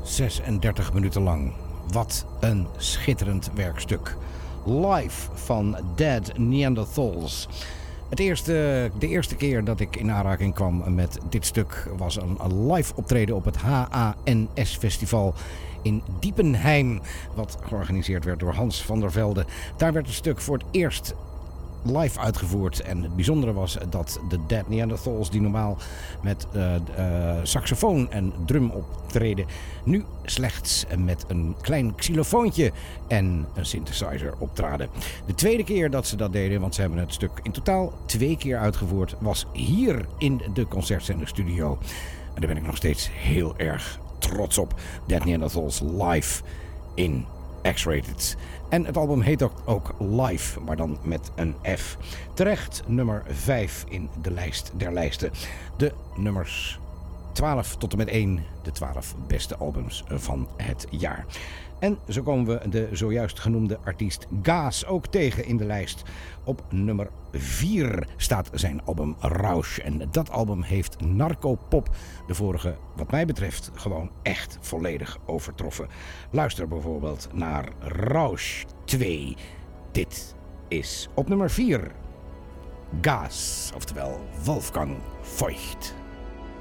36 minuten lang. Wat een schitterend werkstuk. Live van Dead Neanderthals. De eerste keer dat ik in aanraking kwam met dit stuk was een live optreden op het HANS Festival in Diepenheim, wat georganiseerd werd door Hans van der Velde. Daar werd het stuk voor het eerst live uitgevoerd. En het bijzondere was dat de Dead Neanderthals, die normaal met saxofoon en drum optreden, nu slechts met een klein xylofoontje en een synthesizer optraden. De tweede keer dat ze dat deden, want ze hebben het stuk in totaal 2 keer uitgevoerd, was hier in de Concertzender Studio. En daar ben ik nog steeds heel erg trots op. Dead Neanderthals live in X-Rated. En het album heet ook Live, maar dan met een F. Terecht nummer 5 in de lijst der lijsten. De nummers 12 tot en met 1, de 12 beste albums van het jaar. En zo komen we de zojuist genoemde artiest Gaas ook tegen in de lijst. Op nummer 4 staat zijn album Rausch. En dat album heeft Narcopop de vorige, wat mij betreft, gewoon echt volledig overtroffen. Luister bijvoorbeeld naar Rausch 2. Dit is op nummer 4 Gaas, oftewel Wolfgang Voigt.